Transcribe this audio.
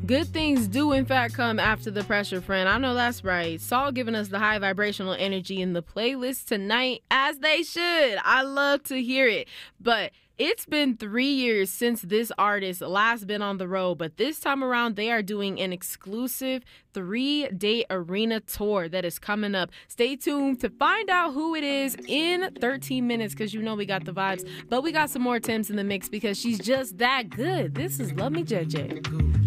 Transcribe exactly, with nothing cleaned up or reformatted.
Good things do, in fact, come after the pressure, friend. I know that's right. Saul giving us the high vibrational energy in the playlist tonight, as they should. I love to hear it. But it's been three years since this artist last been on the road, but this time around they are doing an exclusive three-day arena tour that is coming up. Stay tuned to find out who it is in thirteen minutes, because you know we got the vibes. But we got some more Tems in the mix because she's just that good. This is Love Me J J.